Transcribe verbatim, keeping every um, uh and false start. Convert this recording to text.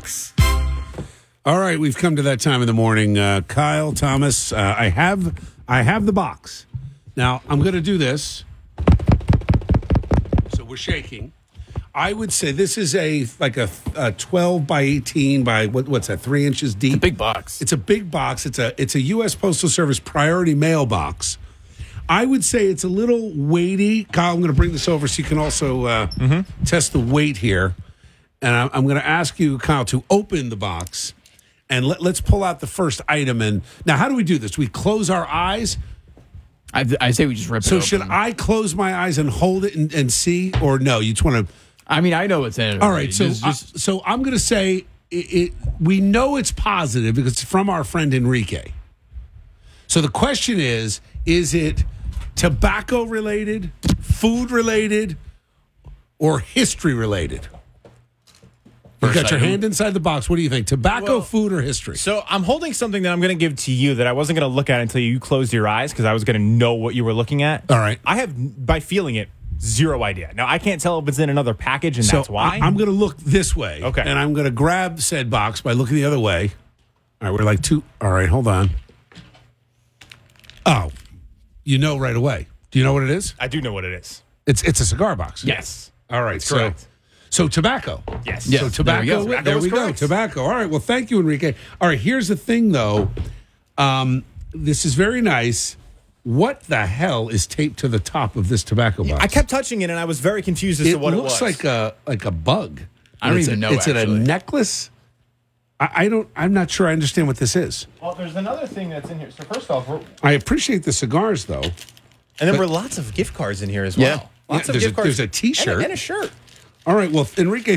box. All right, we've come to that time of the morning. Uh, Kyle, Thomas, uh, I have I have the box. Now, I'm going to do this. So we're shaking. I would say this is a like a, a twelve by eighteen by what, what's that? Three inches deep. It's a big box. It's a big box. It's a it's a U S Postal Service priority mail box. I would say it's a little weighty. Kyle, I'm going to bring this over so you can also uh, mm-hmm. test the weight here. And I'm, I'm going to ask you, Kyle, to open the box and let, let's pull out the first item. And now, how do we do this? We close our eyes. I, I say we just rip it So open. should I close my eyes and hold it and, and see, or no? You just want to. I mean, I know what's in it. All already. right, so Just- just- uh, so I'm going to say it, it. We know it's positive because it's from our friend Enrique. So the question is: is it tobacco related, food related, or history related? You First got your item. hand inside the box. What do you think? Tobacco, Well, food, or history? So I'm holding something that I'm going to give to you that I wasn't going to look at until you closed your eyes because I was going to know what you were looking at. All right. I have, by feeling it, zero idea. Now, I can't tell if it's in another package, and So that's why. I, I'm going to look this way. Okay. And I'm going to grab said box by looking the other way. All right, we're like two. All right, hold on. Oh, you know right away. Do you know what it is? I do know what it is. It's it's a cigar box. Yes. All right. That's so, correct. So tobacco. Yes. Yes. So there tobacco. we go. There we, Tobacco is go. correct. Tobacco. All right. Well, thank you, Enrique. All right. Here's the thing, though. Um, this is very nice. What the hell is taped to the top of this tobacco box? I kept touching it, and I was very confused as It to what looks it was. like a like a bug. I don't It's even a, know, It's in a actually. necklace. I, I don't. I'm not sure. I understand what this is. Well, there's another thing that's in here. So first off, we're, I appreciate the cigars, though. and then there were lots of gift cards in here as Yeah. well. Lots Yeah, of there's gift a- cards. there's a T-shirt. and a, and a shirt. All right. Well, Enrique,